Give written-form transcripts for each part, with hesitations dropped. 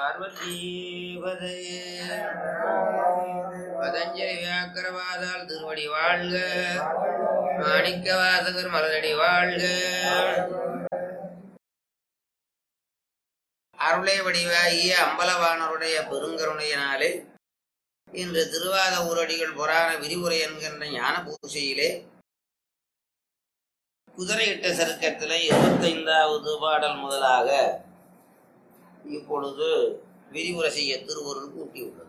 பார்வதீபதே பதஞ்சலி வியாக்கரவாதால் திருவடி வாழ்க, மாணிக்க வாசகர் மலரடி வாழ்க. அருளை வடிவாகிய அம்பலவானருடைய பெருங்கருணையினாலே இன்று திருவாத ஊரடிகள் புராண விரிவுரை என்கின்ற ஞான பூசையிலே குதிரையிட்ட சருக்கத்தில் 25வது பாடல் முதலாக இப்பொழுது விரிவுரை செய்ய திருவருள் கூட்டியுள்ளது.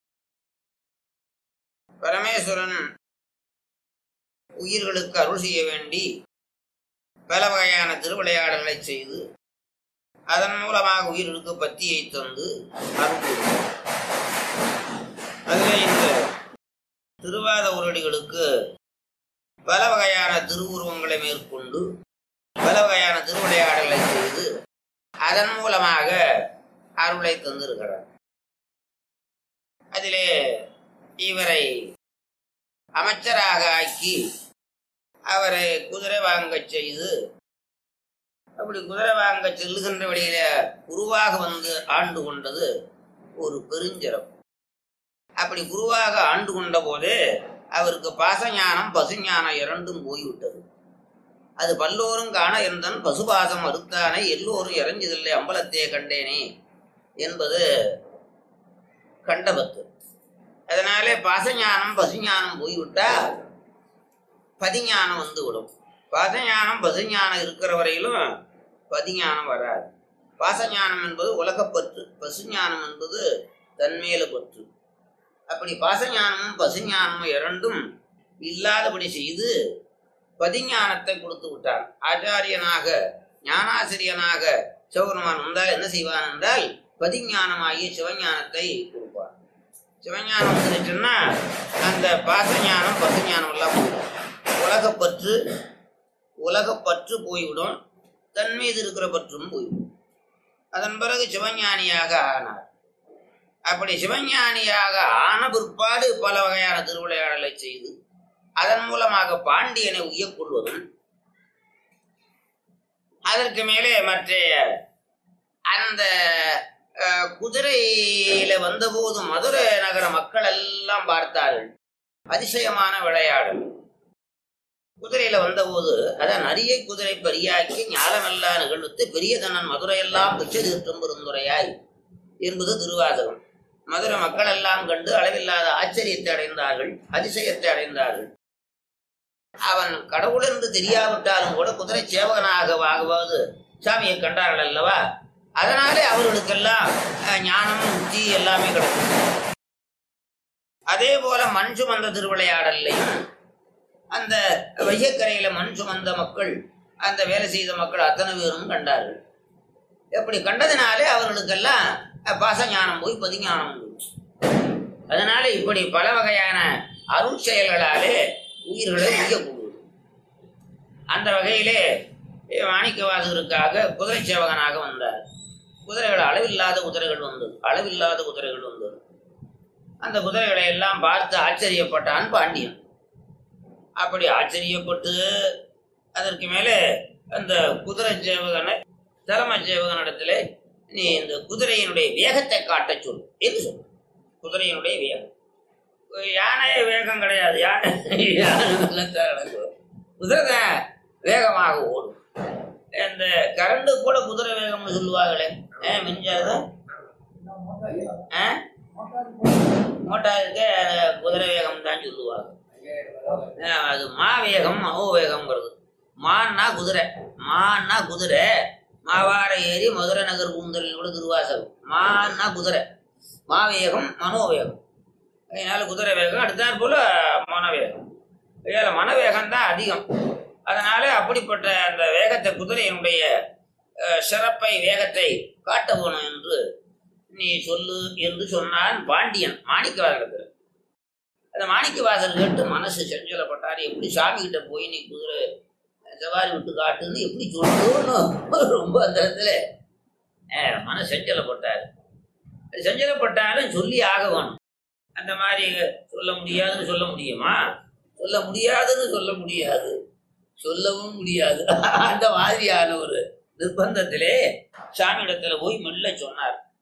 பரமேஸ்வரன் உயிர்களுக்கு அருள் செய்ய வேண்டி பல வகையான திருவிளையாடல்களை செய்து அதன் மூலமாக உயிர்களுக்கு பத்தியை தந்து அருள். அதில் இந்த திருவாத ஊரடிகளுக்கு பல வகையான திருவுருவங்களை மேற்கொண்டு பல வகையான திருவிளையாடல்களை செய்து அதன் மூலமாக அருளை தந்திருக்கிறார். அதிலே இவரை அமைச்சராக ஆக்கி அவரை குதிரை வாங்க செய்து, அப்படி குதிரை வாங்க செல்லுகின்ற வழியில குருவாக வந்து ஆண்டு கொண்டது ஒரு பெருஞ்சிறப்பு. அப்படி குருவாக ஆண்டு கொண்ட போது அவருக்கு பாசஞானம் பசுஞானம் இரண்டும் போய்விட்டது. அது பல்லோரும் காண இருந்தன் பசுபாசம் அறுத்தானே எல்லோரும் இறஞ்சதில்லை அம்பலத்தையே கண்டேனே என்பது கண்டபத்து. அதனாலே பாசஞானம் பசுஞானம் போய்விட்டா பதிஞானம் வந்து விடும். பாசஞானம் பசுஞானம் இருக்கிற வரையிலும் பதிஞானம் வராது. பாசஞானம் என்பது உலகப்பற்று, பசுஞானம் என்பது தன்மேல பற்று. அப்படி பாசஞானமும் பசுஞானமும் இரண்டும் இல்லாதபடி செய்து பதிஞானத்தை கொடுத்து விட்டான். ஆச்சாரியனாக ஞானாசிரியனாக சிவபெருமான் வந்தால் என்ன செய்வான் என்றால் பதிஞானமாகிய சிவஞானத்தை கொடுப்பான். சிவஞானம் வந்துச்சுன்னா அந்த பாசஞானம் பசுஞானம் எல்லாம் போயிடும். உலகப்பற்று போய்விடும், தன் மீது இருக்கிற பற்றும் போய்விடும். அதன் பிறகு சிவஞானியாக ஆனார். அப்படி சிவஞானியாக ஆன பிற்பாடு பல வகையான திருவிளையாடலை செய்து அதன் மூலமாக பாண்டியனை உய்யக்கொள்வதும், அதற்கு மேலே மற்ற அந்த குதிரையில வந்தபோது மதுரை நகர மக்கள் எல்லாம் பார்த்தார்கள். அதிசயமான விளையாடல். குதிரையில வந்தபோது அதான் அரிய குதிரை பெரியாக்கி ஞானமெல்லா நிகழ்த்து பெரிய தன்னன் மதுரையெல்லாம் பிச்சை தீர்த்தும் பெருந்துரையாய் என்பது திருவாசகம். மதுரை மக்கள் எல்லாம் கண்டு அளவில்லாத ஆச்சரியத்தை அடைந்தார்கள், அதிசயத்தை அடைந்தார்கள். அவன் கடவுள் என்று தெரியாவிட்டாலும் கூட குதிரை சேவகனாக ஆகுவது சாமியை கண்டார்கள் அல்லவா? அதனாலே அவர்களுக்கெல்லாம் ஞானமும் புத்தி எல்லாமே கிடைக்கும். அதே போல மண் சுமந்த திருவிளையாடல்லையும் அந்த வையக்கரையில மண் சுமந்த மக்கள், அந்த வேலை செய்த மக்கள் அத்தனை பேரும் கண்டார்கள். எப்படி கண்டதினாலே அவர்களுக்கெல்லாம் பாசஞானம் போய் பதிஞானம் போய். அதனால இப்படி பல வகையான அருள் செயல்களாலே உயிர்களை உய்யக்கூடுவது. அந்த வகையிலே மாணிக்கவாசகருக்காக குதிரை சேவகனாக வந்தார். குதிரைகள் அளவில்லாத குதிரைகள் வந்தது. அந்த குதிரைகளை எல்லாம் பார்த்து ஆச்சரியப்பட்டான் பாண்டியன். அப்படி ஆச்சரியப்பட்டு அதற்கு மேலே அந்த குதிரை சேவகனை தலைமை சேவகனிடத்திலே நீ இந்த குதிரையினுடைய வேகத்தை காட்ட சொல் என்று சொல். குதிரையினுடைய வேகம், யானை வேகம் கிடையாது. குதிரை வேகமாக ஓடும். இந்த கரண்டு கூட குதிரை வேகம்னு சொல்லுவாங்களே, மிஞ்சாத மோட்டாருக்கு குதிரை வேகம் தான் சொல்லுவாங்க. அது மாவேகம் மகோவேகம்ங்கிறது. மான்னா குதிரை மாவாட ஏறி மதுரை நகர் கூந்தலில் கூட திருவாசகம். மான்னா குதிரை, மாவேகம் மனோவேகம். அதனால குதிரை வேகம் அடுத்தாற் போல மனவேகம். இதில் மனவேகம் தான் அதிகம். அதனால அப்படிப்பட்ட அந்த வேகத்தை, குதிரையினுடைய சிறப்பை வேகத்தை காட்ட வேணும் என்று நீ சொல்லு என்று சொன்னான் பாண்டியன் மாணிக்கவாசகர். அந்த மாணிக்கவாசகர் கேட்டு மனசு செஞ்சலப்பட்டார். எப்படி சாமி கிட்ட போய் நீ குதிரை சவாரி விட்டு காட்டுன்னு எப்படி சொல்லணும்னு ரொம்ப அந்த இடத்துல மனசு செஞ்சலப்பட்டார். செஞ்சலப்பட்டாலும் சொல்லி ஆக வேணும். அந்த மாதிரி சொல்ல முடியாதுன்னு சொல்ல முடியுமா? சொல்ல முடியாதுன்னு சொல்ல முடியாது, சொல்லவும் முடியாது. அந்த மாதிரியான ஒரு நிர்பந்தத்திலே சாமி இடத்துல போய் மெல்ல சொன்னார்.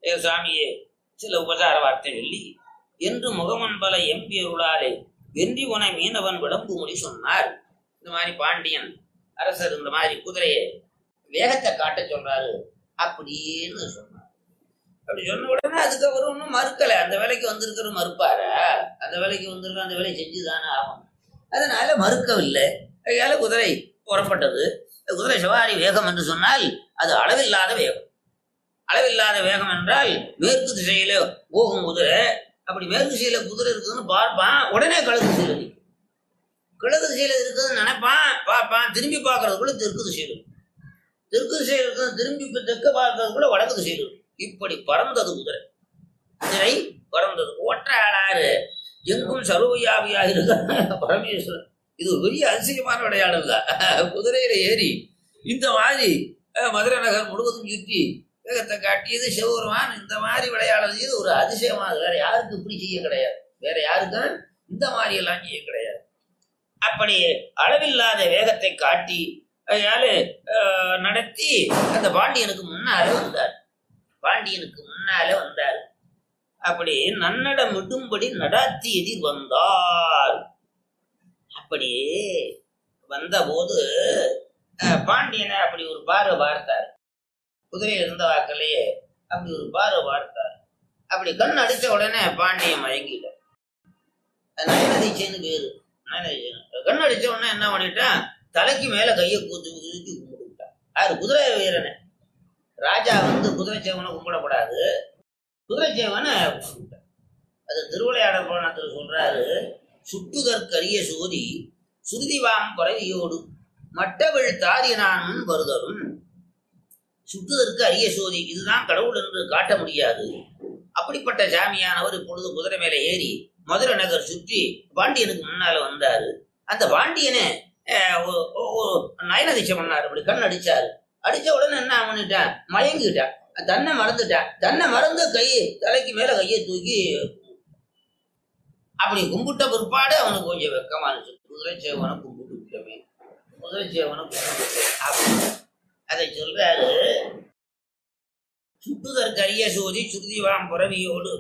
ஏ சாமியே சில உபசார வார்த்தை சொல்லி என்று முகமன்பல எம்பியருளாலே வென்றி உன மீனவன் விளம்பு மொழி சொன்னார். இந்த மாதிரி பாண்டியன் அரசர் இந்த மாதிரி குதிரையை வேகத்தை காட்ட சொல்றாரு அப்படின்னு சொன்னார். அப்படி சொன்ன உடனே அதுக்கப்புறம் ஒன்றும் மறுக்கலை. அந்த வேலைக்கு வந்திருக்கிற மறுப்பாரா? அந்த வேலைக்கு வந்திருக்க அந்த வேலையை செஞ்சுதானே ஆகும். அதனால மறுக்கவில்லை. அதனால குதிரை புறப்பட்டது. குதிரை சவாரி வேகம் என்று சொன்னால் அது அளவில்லாத வேகம். அளவில்லாத வேகம் என்றால் மேற்கு திசையில போகும் குதிரை. அப்படி மேற்கு திசையில குதிரை இருக்குதுன்னு பார்ப்பான், உடனே கிழக்கு திசையில நிற்கும். கிழக்கு திசையில இருக்குதுன்னு நினைப்பான், பார்ப்பான், திரும்பி பார்க்கறதுக்குள்ள தெற்கு திசையில் இருக்கும். தெற்கு திசையில் இருக்குது, திரும்பி தெற்க பார்க்கறதுக்குள்ள வடக்கு திசையில் இருக்கும். இப்படி பறந்தது குதிரை. குதிரை பறந்தது. ஒற்ற ஆளாறு எங்கும் சர்வவியாபியாக இருக்க பரமேஸ்வரன். இது ஒரு பெரிய அதிசயமான விளையாடல் தான். குதிரையில ஏறி இந்த மாதிரி மதுரை நகர் முழுவதும் சுற்றி வேகத்தை காட்டியது சிவபெருமான். இந்த மாதிரி விளையாடல் இது ஒரு அதிசயமாக வேற யாருக்கும் இப்படி செய்ய கிடையாது. வேற யாருக்கும் இந்த மாதிரி எல்லாம் செய்ய கிடையாது. அப்படி அளவில்லாத வேகத்தை காட்டி அதனால நடத்தி அந்த பாண்டியனுக்கு முன்னாலே வந்தார். பாண்டியனுக்கு முன்னாலே வந்தார். அப்படி நன்னடம் விடும்படி நடாத்தி எதிர் வந்தார். அப்படி வந்த போது பாண்டியனை அப்படி ஒரு பார்வை பார்த்தார். குதிரையில் இருந்த வாக்கிலேயே அப்படி ஒரு பார்வை பார்த்தார். அப்படி கண் அடிச்ச உடனே பாண்டியன் மயங்கிட்டார். நயனதீட்சைன்னு பேரு. கண் அடிச்ச உடனே என்ன பண்ணிட்டான், தலைக்கு மேல கையை கூத்து ஊக்கி கும்பிட்டுட்டான். யாரு? குதிரை வீரனை. ராஜா குதிரை சேவனை கும்பிடக்கூடாது, குதிரை சேவனை கும்பிட்டான். அது திருவிளையாடல் புராணத்தில் சொல்றாரு, சுட்டுதற்கரிய சோதி சுருதிவாம் பறவையோடு மட்டவிழ் தாரினானும் வருதலும். சுட்டுதற்கு அரிய சோதி, இதுதான் கடவுள் என்று காட்ட முடியாது. அப்படிப்பட்ட சாமியானவர் இப்பொழுது குதிரை மேல ஏறி மதுரை நகர் சுற்றி பாண்டியனுக்கு முன்னால வந்தாரு. அந்த பாண்டியனை நயனதீட்சை பண்ணாரு. அப்படி கண் அடிச்சாரு. அடிச்ச உடனே என்ன பண்ணிட்டான், மயங்கிட்டான். தன்னை மறந்துட்டான். தன்னை மறந்து தலைக்கு மேல கையை தூக்கி அப்படி கும்பிட்ட பிற்பாடு அவனுக்கு கொஞ்சம் வெக்கமா இருந்துச்சு. குதிரை சேவனை கும்பிட்டு விட்டமே, குதிரை சேவனை கும்பிட்டு அதை சொல்றாரு. சுட்டுதற்கரிய சோதி சுருதிவாம் புறவியோடு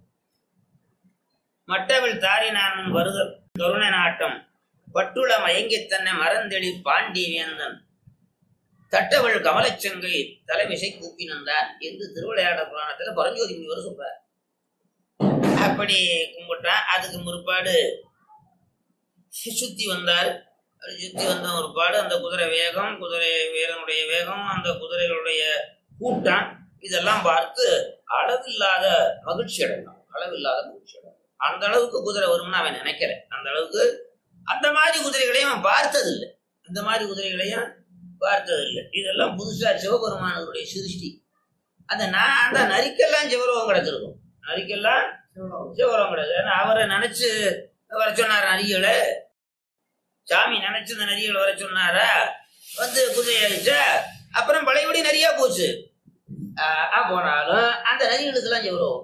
மட்டவில் தாரினான் வருதல் கருண நாட்டம் பட்டுள மயங்கி தன்னை மறந்தெளி பாண்டி வேந்தன் தட்டவள் கமலச்சங்கை தலைமிசை கூப்பினந்தான் என்று திருவிளையாடல் புராணத்துல பரஞ்சோதி முனிவர் சொல்றார். அப்படி கும்பிட்டான். அதுக்கு முற்பாடு சுத்தி வந்தார். சுத்தி வந்த ஒருபாடு அந்த குதிரை வேகம், குதிரை வீரனுடைய வேகம், அந்த குதிரைகளுடைய கூட்டம் இதெல்லாம் பார்த்து அளவில்லாத மகிழ்ச்சி அடைந்தான். அளவில்லாத மகிழ்ச்சி அடைந்தான். அந்த அளவுக்கு குதிரை வரும்னு அவன் நினைக்கிறேன். அந்த அளவுக்கு அந்த மாதிரி குதிரைகளையும் அவன் பார்த்ததில்லை. அந்த மாதிரி குதிரைகளையும் பார்த்ததில்லை. இதெல்லாம் புதுசா சிவபெருமானுடைய சிருஷ்டி. அந்த நரிக்கெல்லாம் சிவரோகம் கிடைச்சிருக்கும். நரிக்கெல்லாம் சிவரோகம் கிடையாது. ஏன்னா அவரை நினைச்சு வர சொன்னார் நரிகளை. சாமி நினைச்சு இந்த நரிகளை வர சொன்னாரா, குதிரை அடிச்சா அப்புறம் பழையபடி நிறையா போச்சு. போனாலும் அந்த நரிகளுக்கு எல்லாம் சிவரோகம்.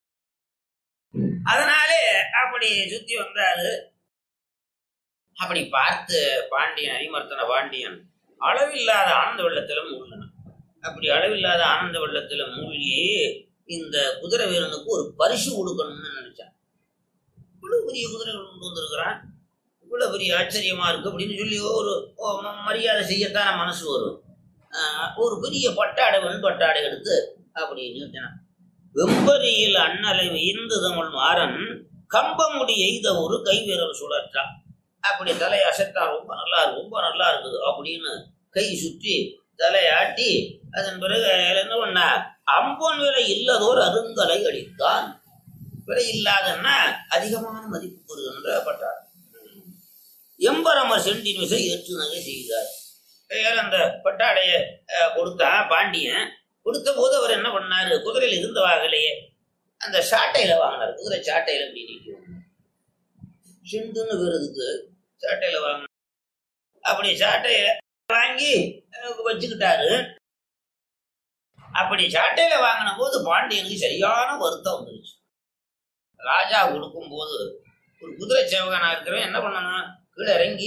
அதனாலே அப்படி சுத்தி வந்தாரு. அப்படி பார்த்து பாண்டியன், அரிமர்த்தன பாண்டியன் அளவில்லாத ஆனந்த வெள்ளத்துல மூழ்கினான். அப்படி அளவில்லாத ஆனந்த வெள்ளத்துல மூழ்கி இந்த குதிரை வீரனுக்கு ஒரு பரிசு கொடுக்கணும்னு நினைச்சான். இவ்வளவு பெரிய குதிரைகள் கொண்டு வந்திருக்கிறான், இவ்வளவு பெரிய ஆச்சரியமா இருக்கு அப்படின்னு சொல்லி ஒரு மரியாதை செய்யத்தான மனசு வரும். ஒரு பெரிய பட்டாடை, வெண்பட்டாடை எடுத்து அப்படி நிறுத்தினான். வெம்பரியில் அண்ணலை வியந்து தமிழ் மாறன் கம்பமுடி எய்த ஒரு கைவீரர் சுழற்றான். அப்படி தலையை அசைத்தான். ரொம்ப நல்லா இருக்கு, ரொம்ப நல்லா இருக்குது அப்படின்னு கை சுற்றி தலையாட்டி அதன் பிறகு என்ன பண்ண, அம்பொன் விலை இல்லதோர் அருங்கலை அடித்தான். விலை இல்லாதன்னா அதிகமான மதிப்பு பெறுகின்ற பட்டார். எம்பரமர் செண்டின் விசை ஏற்று நகை செய்தார். அந்த பட்டாடைய கொடுத்தான் பாண்டியன். கொடுத்த போது அவர் என்ன பண்ணாரு, குதிரையில் இருந்த வாகலையே அந்த சாட்டையில வாங்கினார். குதிரை சாட்டையில அப்படி நிற்கும், சிண்டுன்னு வருதுக்கு சாட்டையில வாங்கினார். அப்படி சாட்டையில வாங்கி வச்சுக்கிட்டாரு. அப்படி சாட்டையில வாங்கின போது பாண்டியனுக்கு சரியான வருத்தம் வந்துருச்சு. ராஜா கொடுக்கும் போது ஒரு குதிரை சேவகனா இருக்கிறவன் என்ன பண்ணணும், கீழே இறங்கி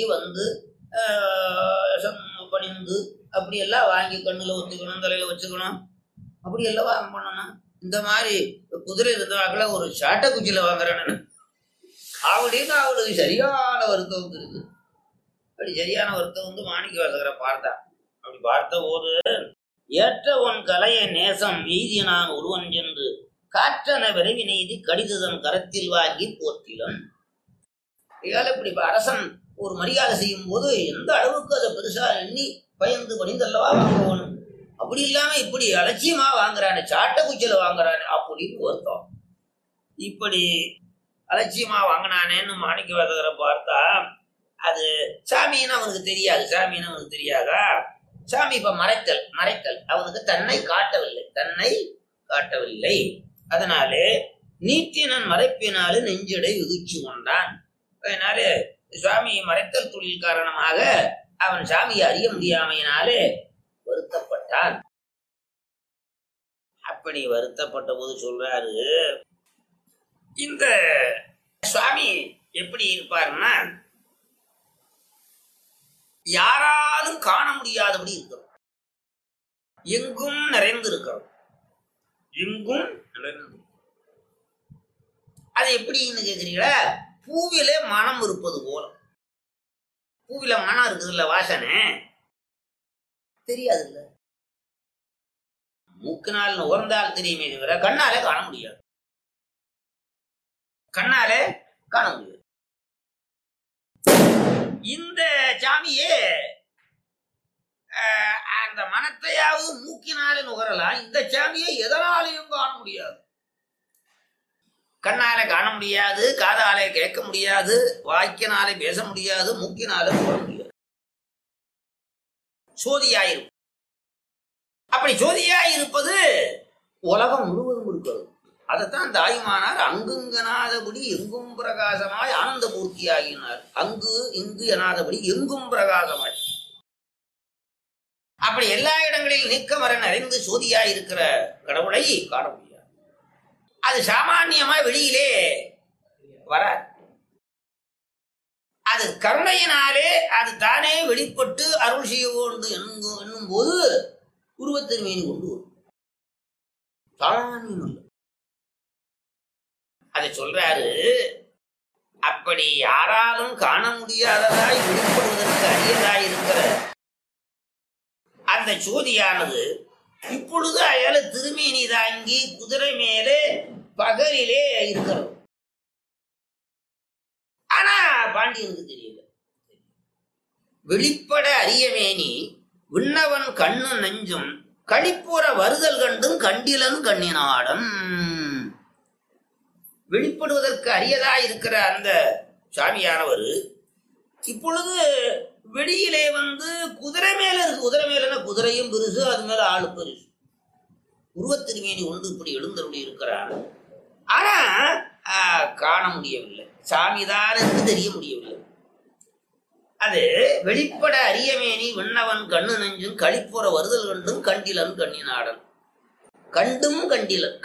பணிந்து அப்படி எல்லாம் வாங்கி கண்ணுல ஒத்துக்கணும், தலையில வச்சுக்கணும், அப்படி எல்லாம் பண்ணணும். இந்த மாதிரி குதிரை இருந்தவாங்கள ஒரு சாட்டை குச்சியில வாங்குறேன்னு அப்படின்னு அவளுக்கு சரியான வருத்தம் வந்துருக்கு. அப்படி சரியான வருத்தம் வந்து மாணிக்க வாசகரை பார்த்தா. அப்படி பார்த்த போது ஏற்ற உன் கலைய நேசம் எய்திய நான் ஒருவன் சென்று காற்றன விரைவி நெய்தி கடிதன் கரத்தில் வாங்கி போற்றிலும். இப்படி அரசன் ஒரு மரியாதை செய்யும் போது எந்த அளவுக்கு அதை பெருசா எண்ணி பயந்து பணிந்தல்லவா வாங்குவோம். அப்படி இல்லாம இப்படி அலட்சியமா வாங்குறானே, சாட்டை குச்சியில வாங்குறானே அப்படின்னு வருத்தம். இப்படி அலட்சியமா வாங்கினானேன்னு மாணிக்க வாசகரை பார்த்தா அது சாமின்னு அவனுக்கு தெரியாது. சாமின்னு அவனுக்கு தெரியாதா? சாமி இப்ப மறைத்தல் அவனுக்கு தன்னை காட்டவில்லை. அதனாலே நீட்டினன் மறைப்பினாலே நெஞ்சடை விகுச்சு கொண்டான். அதனாலே சுவாமி மறைத்தல் தொழில் காரணமாக அவன் சாமியை அறிய முடியாமையினாலே வருத்தப்பட்டான். அப்படி வருத்தப்பட்ட போது சொல்றாரு, இந்த சுவாமி எப்படி இருப்பாருன்னா யாராலும் காண முடியாதபடி இருக்கிறோம். எங்கும் நிறைந்து இருக்கிறோம். அது எப்படின்னு கேக்குறீங்களா? பூவிலே மனம் இருப்பது போல. பூவில மனம் இருக்குதுல்ல, வாசனை தெரியாது இல்ல. மூக்கினால் நுகர்ந்தால் தெரியுமே தவிர கண்ணாலே காண முடியாது. இந்த சாமியே அந்த மனத்தையாவது மூக்கினாலே நுகரலாம். இந்த சாமியை எதனாலையும் காண முடியாது. கண்ணால காண முடியாது, காதாலே கேட்க முடியாது, வாக்கினாலே பேச முடியாது, மூக்கினாலே நுகர முடியாது. சோதியாயிருக்கும். அப்படி ஜோதியாயிருப்பது உலகம் முழுவதும் இருக்கிறது. அதைத்தான் தாயுமானார் அங்குங்கனாதபடி எங்கும் பிரகாசமாய் ஆனந்த பூர்த்தி ஆகினார். அங்கு இங்கு எனாதபடி எங்கும் பிரகாசமாய். அப்படி எல்லா இடங்களில் நீக்கமர நிறைந்து சோதியாய் இருக்கிற கடவுளை காண முடியாது. அது சாமான்யமா வெளியிலே வராது. அது கருணையினாலே அது தானே வெளிப்பட்டு அருள் செய்ய வேண்டும் என்னும் போது உருவத்திருமேனி கொண்டு வரும். சாமானியம் அல்ல. அதை சொல்றாரு. அப்படி யாராலும் காண முடியாததாய் வெளிப்படுவதற்கு அரியதாய் இருக்கிற அந்த ஜோதியானது இப்பொழுது அயால திருமேனி தாங்கி குதிரை மேலே பகலிலே இருக்கிறது. ஆனா பாண்டியனுக்கு தெரியல. வெளிப்பட அரியமேனி விண்ணவன் கண்ணு நெஞ்சும் களிப்புற வருதல் கண்டும் கண்டிலன் கண்ணினாடம். வெளிப்படுவதற்கு அரியதா இருக்கிற அந்த சாமியானவர் இப்பொழுது வெளியிலே வந்து குதிரை மேல இருக்கு. குதிரை மேல குதிரையும் பெருசு, அது மேல ஆளு பெருசு. உருவத்திருமேனி ஒன்று இப்படி எழுந்தருளி இருக்கிறார். ஆனா காண முடியவில்லை. சாமிதான் என்று தெரிய முடியவில்லை. அது வெளிப்பட அரியமேனி விண்ணவன் கண்ணு நெஞ்சும் களிப்புற வருதல் கண்டும் கண்டிலன் கண்ணினாடன். கண்டும் கண்டிலன்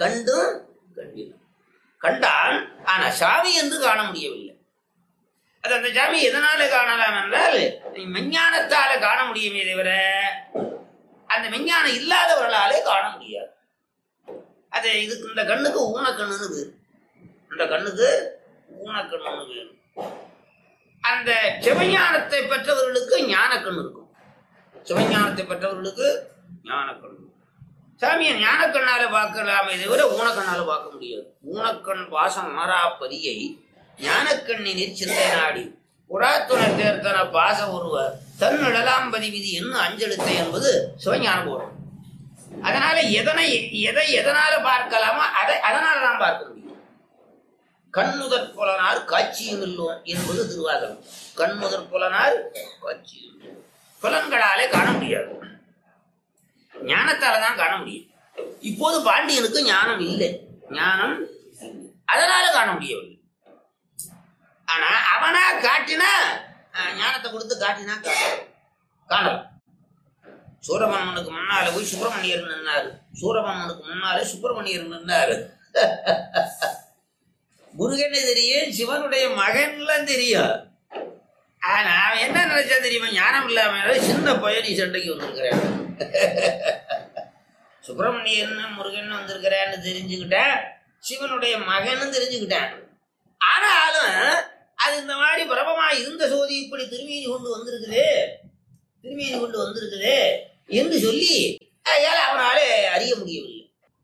கண்டான். ஆனா சாமி என்று காண முடியவில்லை. அது அந்த சாமி எதனால காணலாம் என்றால் மெஞ்ஞானத்தால காண முடியுமே தவிர அந்த மெஞ்ஞானம் இல்லாதவர்களாலே காண முடியாது. அது இதுக்கு இந்த கண்ணுக்கு ஊனக்கண்ணுன்னு பேரு. இந்த கண்ணுக்கு ஊனக்கண்ணுன்னு பேரு. அந்த சிவஞானத்தை பெற்றவர்களுக்கு ஞானக்கண் இருக்கும். சிவஞானத்தை பெற்றவர்களுக்கு ஞானக்கண். சாமியை ஞானக்கண்ணால பார்க்கலாமே தவிர ஊனக்கண்ணால பார்க்க முடியாது. ஊனக்கண் பாசம் மாறாப்பதியை ஞானக்கண்ணினில் சிந்தை நாடி புறாத்துணை தேர்த்தன பாச ஒருவர் தன் இடலாம்பதி விதி என்னும் அஞ்செழுத்தை என்பது சிவஞான போடும். அதனால எதை எதனால பார்க்கலாமோ அதனால தான் பார்க்க முடியும். கண்முதற் புலனார் காட்சியும் இல்லோம் என்பது திருவாசகம். கண்முதற் புலனார் காட்சியும் புலன்களாலே காண முடியாது, ஞானத்தால காண முடியும். இப்போது பாண்டியனுக்கு ஞானம் இல்லை. ஞானம் அதனால காண முடியவில்லை. ஆனா அவனா காட்டினா ஞானத்தை கொடுத்து காட்டினா காணலாம். சூரபன்மனுக்கு முன்னால போய் சுப்பிரமணியர் நின்னாரு. சூரபன்மனுக்கு முன்னாலே சுப்பிரமணியர் நின்னாரு. முருகனை தெரியும், சிவனுடைய மகன்லாம் தெரியும். ஆனா அவன் என்ன நினைச்சா தெரியுமா? ஞானம் இல்லாம சின்ன பயணி சண்டைக்கு வந்திருக்கிறேன். சுப்பிரமணியன் முருகன் வந்திருக்கிறான்னு தெரிஞ்சுக்கிட்டேன், சிவனுடைய மகன்னு தெரிஞ்சுக்கிட்டேன். ஆனாலும் அது இந்த மாதிரி பிரபமா இருந்த சோதி இப்படி திருமேனி கொண்டு வந்திருக்குது என்று சொல்லி அவனாலே அறிய முடியவில்லை.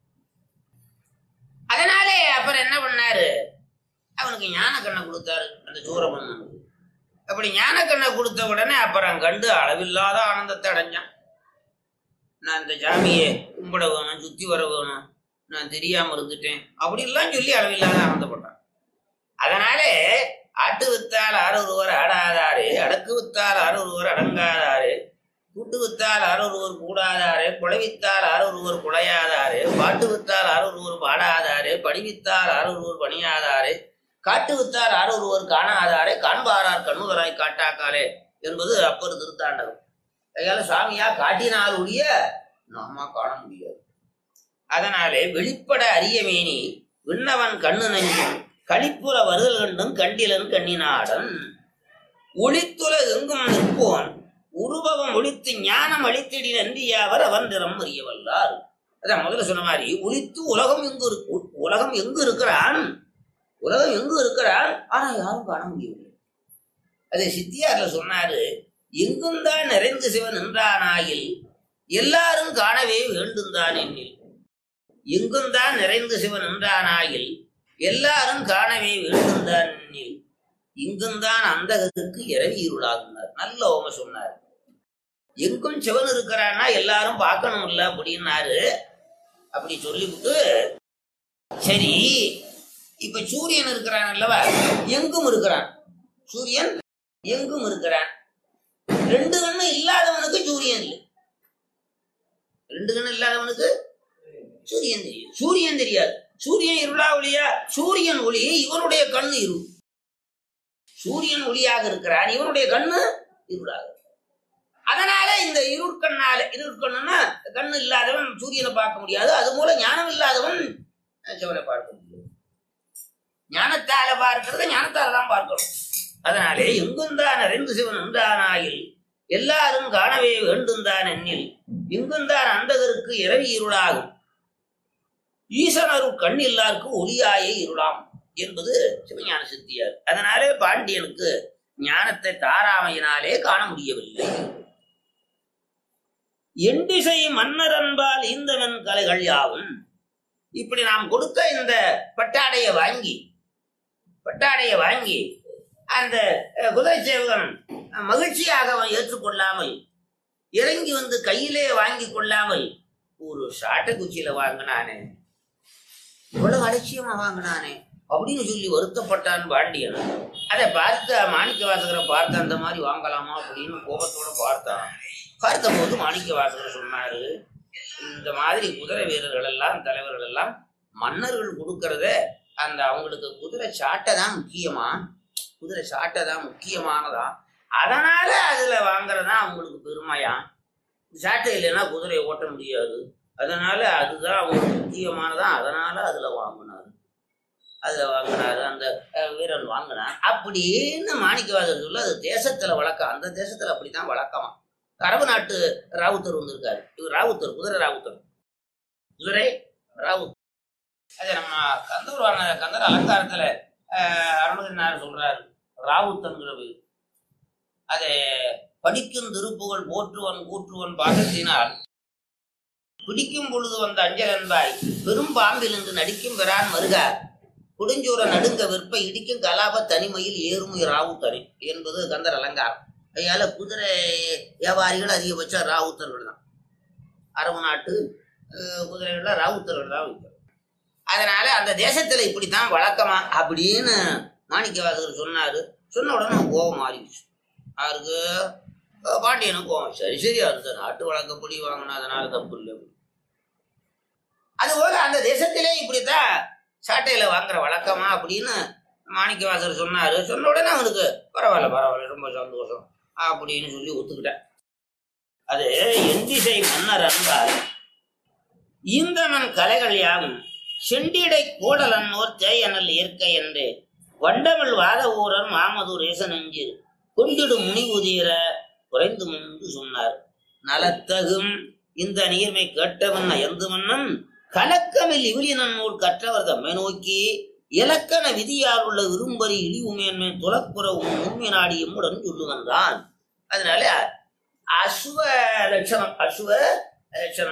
அதனாலே அப்புறம் என்ன பண்ணாரு, அவனுக்கு ஞான கண்ணை கொடுத்தாரு அந்த சூரபன்மனுக்கு. அப்படி ஞான கண்ணை கொடுத்த உடனே அப்புறம் கண்டு அளவில்லாத ஆனந்தத்தை அடைஞ்சான். நான் இந்த சாமியை கும்பிட வேணும், சுத்தி வர வேணும், நான் தெரியாம இருந்துட்டேன் அப்படின்லாம் சொல்லி அளவில்லாத ஆனந்தப்பட்டான். அதனாலே ஆட்டு வித்தால் ஆரொருவர் ஆடாதாரு, அடக்கு வித்தால் ஆரொருவர் அடங்காதாரு, கூட்டு வித்தால் ஆரொருவர் கூடாதாரு, குழைவித்தால் ஆரொருவர் குழையாதாரு, பாட்டு வித்தால் ஆரொருவர் பாடாதாரு, படிவித்தால் ஆரொருவர் பணியாதாரு, காட்டு வித்தால் ஆரொருவர் காணாதாரே, காண்பாரார் கண்ணுதராய் காட்டாக்காலே என்பது அப்பர் திருத்தாண்டகம். அதனால சாமியா காட்டினால் ஒழிய நாம காண முடியாது. அதனாலே வெளிப்பட அரியமேனி விண்ணவன் கண்ணு நஞ்சும் களிப்புற வருதல் கண்டும் கண்டிலன் கண்ணினாடன் ஒளித்துல எங்கும் நிற்போன் உருவகம் ஒளித்து ஞானம் அளித்தடி நன்றியாவர் அவன் திறம் அறியவல்லார். அதான் முதல்ல சொன்ன மாதிரி ஒளித்து உலகம் எங்கு இருக்கிறான், ஆனா யாரும் காண முடியவில்லை. அதை சித்தியார்ல சொன்னாரு, எங்கும் தான் நிறைந்து சிவன் என்றானாயில் எல்லாரும் காணவே வேண்டும்தான் என்னில். எங்கும் தான் நிறைந்து சிவன் என்றானாயில் எல்லாரும் காணவே வேண்டும்தான் என்னில். இங்கும்தான் அந்தகத்துக்கு இரவி இருளாகுனார். நல்ல ஓம சொன்னார். எங்கும் சிவன் இருக்கிறான்னா எல்லாரும் பார்க்கணும் இல்ல அப்படின்னாரு. அப்படி சொல்லிவிட்டு சரி இப்ப சூரியன் இருக்கிறான் அல்லவா, எங்கும் இருக்கிறான். சூரியன் எங்கும் இருக்கிறான். ரெண்டு கண்ணு இல்லாதவனுக்கு சூரியன் இல்லை. ரெண்டு கண்ணு இல்லாதவனுக்கு சூரியன் தெரியும். சூரியன் தெரியாது. சூரியன் இருளா ஒளியா? சூரியன் ஒளி, இவனுடைய கண்ணு இருள். சூரியன் ஒளியாக இருக்கிறான், இவனுடைய கண்ணு இருளாக. அதனால இந்த இருட்கண்ணுன்னா கண்ணு இல்லாதவன் சூரியனை பார்க்க முடியாது. அது மூல ஞானம் இல்லாதவன் சிவனை பார்க்க முடியாது. ஞானத்தால பார்க்கிறத ஞானத்தால தான் பார்க்கணும். அதனாலே எங்குந்தான் அறிந்து சிவன் உண்டானாயில் எல்லாரும் காணவே வேண்டும்தான் என்னில். இங்குந்தான் அந்தகருக்கு இரவி இருளாகும், ஈசனரு கண் எல்லாருக்கு ஒளியாயே இருளாம் என்பது சிவஞான சித்தியார். அதனாலே பாண்டியனுக்கு ஞானத்தை தாராமையினாலே காண முடியவில்லை. எண்டிசை மன்னர் அன்பால் ஈந்தவன் கலைகள் யாவும். இப்படி நாம் கொடுத்த இந்த பட்டாடையை வாங்கி அந்த குதிரை சேவகன் மகிழ்ச்சியாக அவன் ஏற்றுக்கொள்ளாமல், இறங்கி வந்து கையிலே வாங்கி கொள்ளாமல் ஒரு சாட்டை குச்சியில வாங்கினானே, இவ்வளவு அலட்சியமா வாங்கினானே அப்படின்னு சொல்லி வருத்தப்பட்டான் பாண்டியன். அதை பார்த்த மாணிக்க வாசகரை பார்த்து அந்த மாதிரி வாங்கலாமா அப்படின்னு கோபத்தோட பார்த்த போது மாணிக்க வாசகர் சொன்னாரு, இந்த மாதிரி குதிரை வீரர்கள் எல்லாம் தலைவர்கள் எல்லாம் மன்னர்கள் கொடுக்கறத அந்த அவங்களுக்கு குதிரை சாட்டை தான் முக்கியமானதா, அதனால அதுல வாங்குறதா அவங்களுக்கு பெருமையா. சாட்டை இல்லைன்னா குதிரையை ஓட்ட முடியாது, அதனால அதுதான் அவங்களுக்கு முக்கியமானதா, அதனால அதுல வாங்கினாரு. அந்த வீரன் வாங்கினான் அப்படின்னு மாணிக்கவாசகர் சொல்ல. அது தேசத்துல வழக்கம், அந்த தேசத்துல அப்படித்தான் வழக்கமா. அரபு நாட்டு ராவுத்தர் வந்திருக்காரு. இவர் ராவுத்தர், குதிரை ராவுத்தர். அது நம்ம கந்தர் அலங்காரத்துல அருணகிரிநாதர் சொல்றாரு, ராவுத்தன்கிறது. அதை படிக்கும் திருப்புகள் போற்றுவன் கூற்றுவன் பாகத்தினால் பிடிக்கும் பொழுது வந்த அஞ்சல் என்பாய் பெரும் பாம்பில் என்று நடிக்கும் பெறான் மருக குடிஞ்சூர நடுங்க வெற்ப இடிக்கும் கலாப தனிமையில் ஏறும் ராவுத்தரை என்பது கந்தர் அலங்காரம். அதனால குதிரை வியாபாரிகள் அதிகபட்சம் ராவுத்தர்கள் தான். அரபு நாட்டு குதிரைகள்ல ராவுத்தர்கள் தான் வைப்பார். அதனால அந்த தேசத்துல இப்படித்தான் வழக்கமா அப்படின்னு மாணிக்கவாசகர் சொன்னாரு. சொன்ன உடனே கோபம் மாறிடுச்சு. யாருக்கு? பாண்டியனுக்கு கோபம். சரி அந்த நாட்டு வழக்கப்படி வாங்கினா அதனால தப்பு இல்லை. அதுபோல அந்த தேசத்திலே இப்படித்தான் சாட்டையில வாங்குற வழக்கமா அப்படின்னு மாணிக்கவாசகர் சொன்னாரு. சொன்ன உடனே அவனுக்கு பரவாயில்ல ரொம்ப சந்தோஷம் அப்படின்னு சொல்லி ஒத்துக்கிட்டேன். அது எண்டிசை மன்னர் அன்பால் ஈந்தவன் கலைகள் யாவும் செண்டிடை கோடல் அன்னோர் தேயனல் இயற்கை என்று வண்டமிழ் வாத ஊரர் மாமதூர் ஏசனெஞ்சு கொண்டிடும் முனிவுதீர குறைந்து முன்பு சொன்னார். நலத்தகும் இந்த நீர்மை கேட்டவன் அயர்ந்து மன்னன் கலக்கமில் இவிலினன் நூல் கற்றவர் தம்மை நோக்கி இலக்கண விதியால் உள்ள விரும்பரி இழிவுமேன்மை துலக்குற உண்மை நாடியும் உடன் சொல்லுவன்தான். அதனால அசுவ லட்சணம்